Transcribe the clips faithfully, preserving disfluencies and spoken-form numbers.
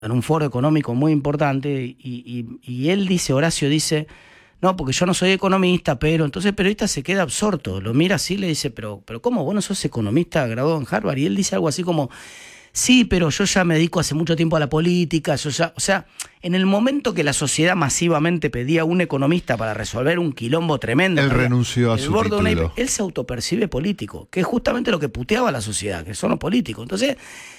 en un foro económico muy importante, y, y, y él dice, Horacio dice, no, porque yo no soy economista, pero entonces el periodista se queda absorto, lo mira así y le dice, pero, pero ¿cómo? ¿Vos no sos economista graduado en Harvard? Y él dice algo así como, sí, pero yo ya me dedico hace mucho tiempo a la política, yo ya, o sea, en el momento que la sociedad masivamente pedía un economista para resolver un quilombo tremendo, él había, renunció a su título. Una, él se autopercibe político, que es justamente lo que puteaba a la sociedad, que son los políticos. Entonces,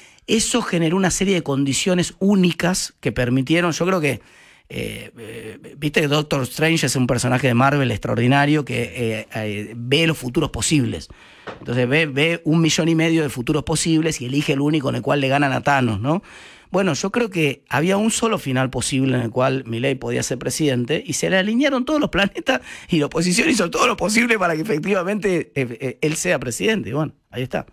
eso generó una serie de condiciones únicas que permitieron, yo creo que, eh, eh, viste que Doctor Strange es un personaje de Marvel extraordinario que eh, eh, ve los futuros posibles. Entonces ve, ve un millón y medio de futuros posibles y elige el único en el cual le ganan a Thanos, ¿no? Bueno, yo creo que había un solo final posible en el cual Milei podía ser presidente y se le alinearon todos los planetas y la oposición hizo todo lo posible para que efectivamente eh, eh, él sea presidente. Y bueno, ahí está.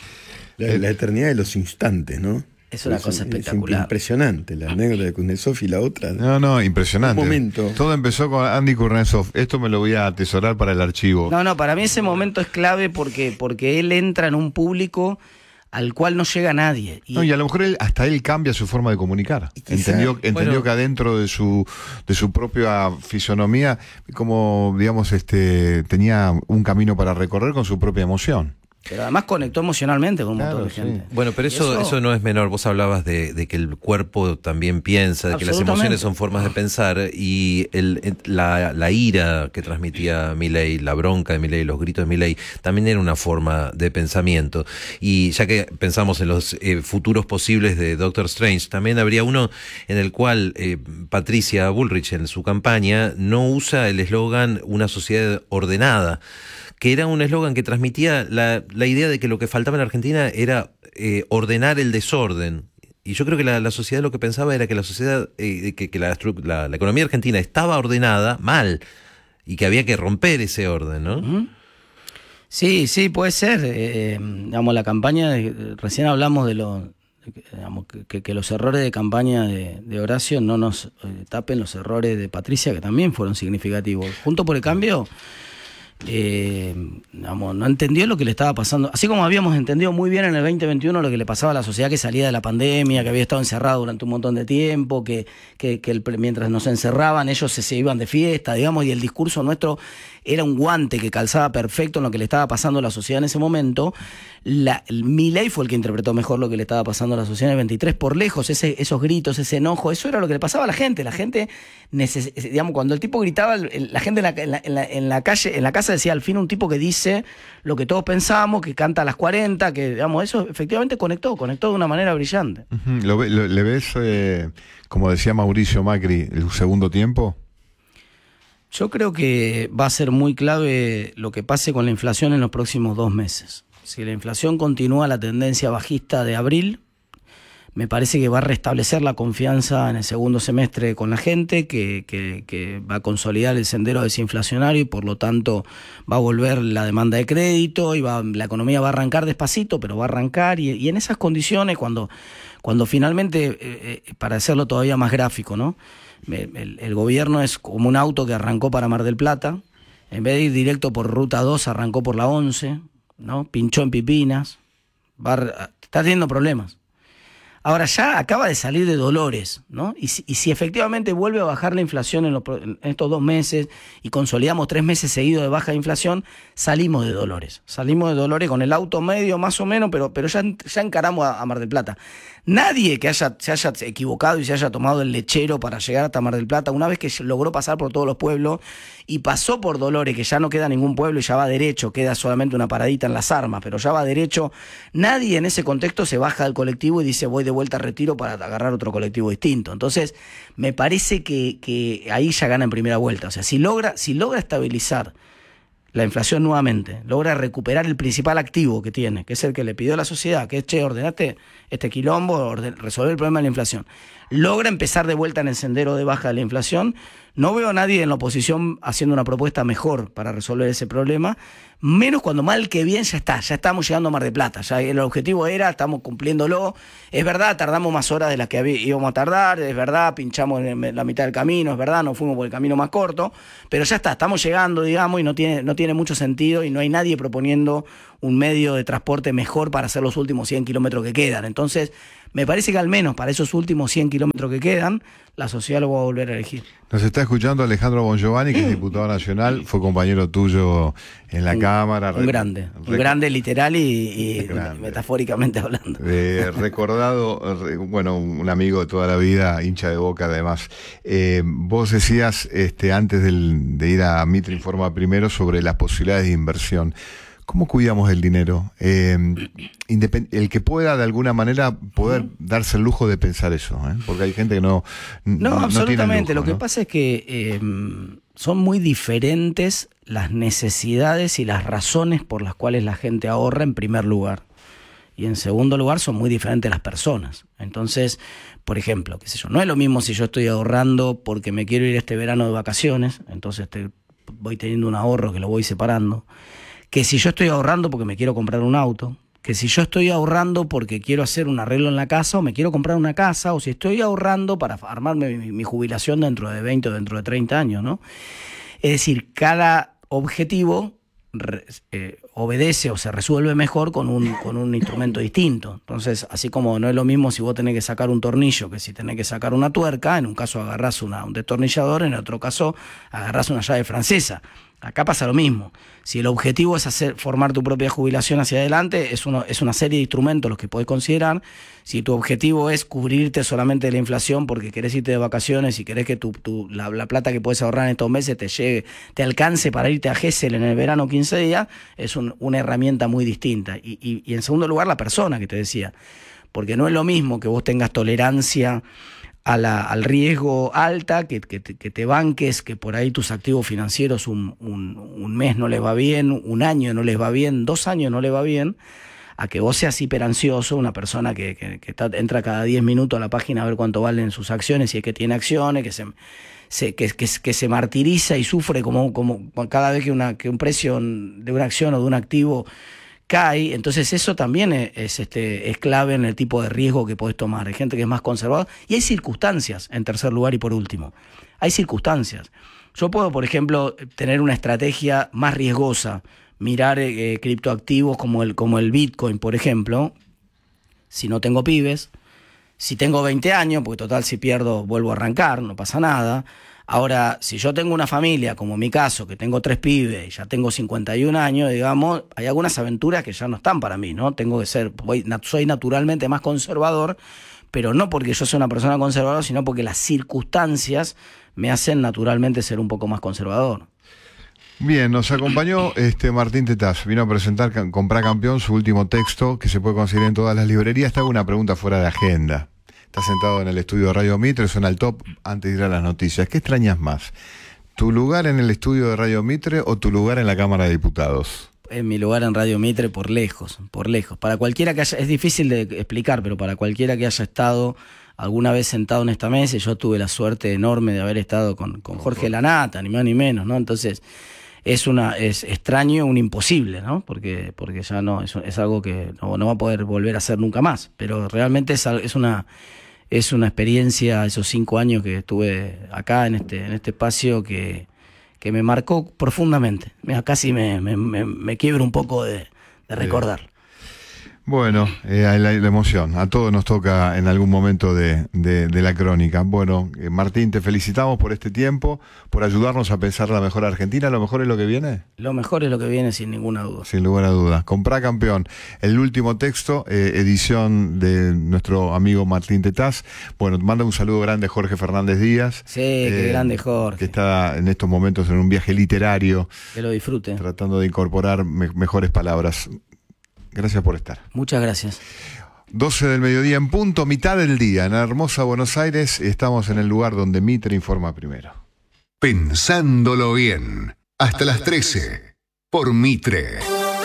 La, la eternidad de los instantes, ¿no? Es una es, cosa es espectacular. Impresionante, la anécdota de Kuznetsov y la otra. No, no, impresionante. Un momento. Todo empezó con Andy Kuznetsov. Esto me lo voy a atesorar para el archivo. No, no, para mí ese momento es clave porque, porque él entra en un público al cual no llega nadie. Y, no, y a lo mejor él, hasta él cambia su forma de comunicar. Quizá, entendió entendió bueno, que adentro de su de su propia fisonomía, como digamos, este tenía un camino para recorrer con su propia emoción. Pero además conectó emocionalmente con un claro, montón de gente. Sí. Bueno, pero eso, eso eso no es menor. Vos hablabas de, de que el cuerpo también piensa, de que las emociones son formas de pensar, y el, la, la ira que transmitía Milei, la bronca de Milei, los gritos de Milei, también era una forma de pensamiento. Y ya que pensamos en los eh, futuros posibles de Doctor Strange, también habría uno en el cual eh, Patricia Bullrich en su campaña no usa el eslogan "una sociedad ordenada", que era un eslogan que transmitía la, la idea de que lo que faltaba en Argentina era eh, ordenar el desorden. Y yo creo que la, la sociedad lo que pensaba era que la sociedad, eh, que, que la, la, la economía argentina estaba ordenada mal y que había que romper ese orden, ¿no? Uh-huh. Sí, sí, puede ser. Eh, digamos, la campaña, de, recién hablamos de los... Digamos, que, que los errores de campaña de, de Horacio no nos eh, tapen los errores de Patricia, que también fueron significativos. Junto por el Cambio... Eh, digamos, no entendió lo que le estaba pasando, así como habíamos entendido muy bien en el veinte veintiuno lo que le pasaba a la sociedad que salía de la pandemia, que había estado encerrado durante un montón de tiempo, que, que, que el, mientras nos encerraban ellos se, se iban de fiesta, digamos, y el discurso nuestro era un guante que calzaba perfecto en lo que le estaba pasando a la sociedad en ese momento. La, Milei fue el que interpretó mejor lo que le estaba pasando a la sociedad en el veintitrés, por lejos, ese, esos gritos, ese enojo, eso era lo que le pasaba a la gente. La gente, neces- digamos, cuando el tipo gritaba, la gente en la, en, la, en, la, en la calle, en la casa decía, al fin un tipo que dice lo que todos pensamos, que canta a las cuarenta, que, digamos, eso efectivamente conectó, conectó de una manera brillante. Uh-huh. ¿Lo, lo, ¿Le ves, eh, como decía Mauricio Macri, el segundo tiempo? Yo creo que va a ser muy clave lo que pase con la inflación en los próximos dos meses. Si la inflación continúa la tendencia bajista de abril, me parece que va a restablecer la confianza en el segundo semestre con la gente, que, que, que va a consolidar el sendero desinflacionario y por lo tanto va a volver la demanda de crédito y va, la economía va a arrancar despacito, pero va a arrancar. Y, y en esas condiciones, cuando, cuando finalmente, eh, eh, para hacerlo todavía más gráfico, ¿no? El, el gobierno es como un auto que arrancó para Mar del Plata, en vez de ir directo por Ruta dos, arrancó por la once, ¿no? Pinchó en Pipinas, va, está teniendo problemas. Ahora ya acaba de salir de Dolores, ¿no? Y si, y si efectivamente vuelve a bajar la inflación en, los, en estos dos meses y consolidamos tres meses seguidos de baja inflación, salimos de Dolores. Salimos de Dolores con el auto medio más o menos, pero, pero ya, ya encaramos a, a Mar del Plata. Nadie que haya, se haya equivocado y se haya tomado el lechero para llegar hasta Mar del Plata, una vez que logró pasar por todos los pueblos y pasó por Dolores, que ya no queda ningún pueblo y ya va derecho, queda solamente una paradita en Las Armas, pero ya va derecho, nadie en ese contexto se baja del colectivo y dice voy de vuelta a Retiro para agarrar otro colectivo distinto. Entonces, me parece que, que ahí ya gana en primera vuelta. O sea, si logra, si logra estabilizar la inflación nuevamente, logra recuperar el principal activo que tiene, que es el que le pidió la sociedad, que es, che, ordenaste este quilombo, orden, resolver el problema de la inflación, logra empezar de vuelta en el sendero de baja de la inflación, no veo a nadie en la oposición haciendo una propuesta mejor para resolver ese problema, menos cuando mal que bien ya está, ya estamos llegando a Mar del Plata, ya el objetivo era, estamos cumpliéndolo, es verdad, tardamos más horas de las que íbamos a tardar, es verdad, pinchamos en la mitad del camino, es verdad, nos fuimos por el camino más corto, pero ya está, estamos llegando, digamos, y no tiene, no tiene mucho sentido y no hay nadie proponiendo un medio de transporte mejor para hacer los últimos cien kilómetros que quedan. Entonces, me parece que al menos para esos últimos cien kilómetros que quedan, la sociedad lo va a volver a elegir. Nos está escuchando Alejandro Bongiovanni, que es diputado nacional, fue compañero tuyo en la un, Cámara. Un grande, un grande literal y, y grande. metafóricamente hablando. Eh, recordado, bueno, un amigo de toda la vida, hincha de Boca además. Eh, vos decías este, antes del, de ir a Mitre Informa Primero sobre las posibilidades de inversión. ¿Cómo cuidamos el dinero? Eh, el que pueda de alguna manera poder darse el lujo de pensar eso, ¿eh? Porque hay gente que no No, no absolutamente. Lujo, Lo que ¿no? pasa es que eh, son muy diferentes las necesidades y las razones por las cuales la gente ahorra en primer lugar. Y en segundo lugar son muy diferentes las personas. Entonces, por ejemplo, qué sé yo, no es lo mismo si yo estoy ahorrando porque me quiero ir este verano de vacaciones, entonces te, voy teniendo un ahorro que lo voy separando, que si yo estoy ahorrando porque me quiero comprar un auto, que si yo estoy ahorrando porque quiero hacer un arreglo en la casa o me quiero comprar una casa, o si estoy ahorrando para armarme mi, mi jubilación dentro de veinte o dentro de treinta años, ¿no? Es decir, cada objetivo re, eh, obedece o se resuelve mejor con un, con un instrumento distinto. Entonces, así como no es lo mismo si vos tenés que sacar un tornillo que si tenés que sacar una tuerca, en un caso agarrás una, un destornillador, en otro caso agarrás una llave francesa. Acá pasa lo mismo. Si el objetivo es hacer formar tu propia jubilación hacia adelante, es, uno, es una serie de instrumentos los que podés considerar. Si tu objetivo es cubrirte solamente de la inflación porque querés irte de vacaciones y querés que tu, tu, la, la plata que puedes ahorrar en estos meses te llegue, te alcance para irte a Gesell en el verano quince días, es un, una herramienta muy distinta. Y, y, y en segundo lugar, la persona que te decía. Porque no es lo mismo que vos tengas tolerancia A la, al riesgo alta, que, que, que te banques, que por ahí tus activos financieros un, un, un mes no les va bien, un año no les va bien, dos años no les va bien, a que vos seas hiperansioso, una persona que, que, que está, entra cada diez minutos a la página a ver cuánto valen sus acciones, y es que tiene acciones, que se, se, que, que, que se martiriza y sufre como, como cada vez que, una, que un precio de una acción o de un activo cae. Entonces eso también es, es, este, es clave en el tipo de riesgo que podés tomar. Hay gente que es más conservadora y hay circunstancias, en tercer lugar y por último. Hay circunstancias. Yo puedo, por ejemplo, tener una estrategia más riesgosa, mirar eh, criptoactivos como el, como el Bitcoin, por ejemplo, si no tengo pibes, si tengo veinte años, porque total si pierdo vuelvo a arrancar, no pasa nada. Ahora, si yo tengo una familia, como en mi caso, que tengo tres pibes y ya tengo cincuenta y un años, digamos, hay algunas aventuras que ya no están para mí, ¿no? Tengo que ser, voy, soy naturalmente más conservador, pero no porque yo sea una persona conservadora, sino porque las circunstancias me hacen naturalmente ser un poco más conservador. Bien, nos acompañó este Martín Tetaz, vino a presentar Comprá Campeón, su último texto, que se puede conseguir en todas las librerías. Te hago una pregunta fuera de agenda. Estás sentado en el estudio de Radio Mitre, suena el top antes de ir a las noticias. ¿Qué extrañas más? ¿Tu lugar en el estudio de Radio Mitre o tu lugar en la Cámara de Diputados? En mi lugar en Radio Mitre por lejos, por lejos. Para cualquiera que haya, es difícil de explicar, pero para cualquiera que haya estado alguna vez sentado en esta mesa, y yo tuve la suerte enorme de haber estado con, con Jorge Lanata, ni más ni menos, ¿no? Entonces, es una es extraño, un imposible, ¿no? Porque, porque ya no, es, es algo que no, no va a poder volver a hacer nunca más. Pero realmente es, es una es una experiencia, esos cinco años que estuve acá en este, en este espacio que, que me marcó profundamente. Mira, casi me, me, me, me quiebro un poco de, de recordar. Bueno, eh, la, la emoción, a todos nos toca en algún momento de, de, de la crónica. Bueno, eh, Martín, te felicitamos por este tiempo, por ayudarnos a pensar la mejor Argentina. ¿Lo mejor es lo que viene? Lo mejor es lo que viene, sin ninguna duda. Sin lugar a dudas. Comprá Campeón, el último texto, eh, edición de nuestro amigo Martín Tetaz. Bueno, manda un saludo grande a Jorge Fernández Díaz. Sí, eh, qué grande Jorge. Que está en estos momentos en un viaje literario. Que lo disfrute. Tratando de incorporar me mejores palabras. Gracias por estar. Muchas gracias. doce del mediodía en punto, mitad del día, en la hermosa Buenos Aires. Estamos en el lugar donde Mitre informa primero. Pensándolo bien. Hasta las trece. Por Mitre.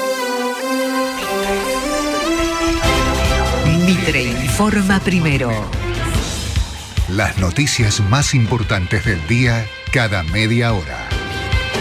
Mitre informa primero. Las noticias más importantes del día cada media hora.